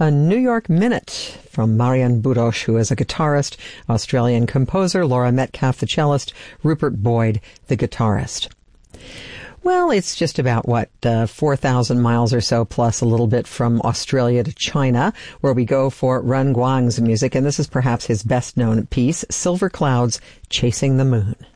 A New York Minute from Marian Burosh, who is a guitarist, Australian composer, Laura Metcalf, the cellist, Rupert Boyd, the guitarist. Well, it's just about, 4,000 miles or so, plus a little bit from Australia to China, where we go for Ren Guang's music, and this is perhaps his best-known piece, Silver Clouds Chasing the Moon.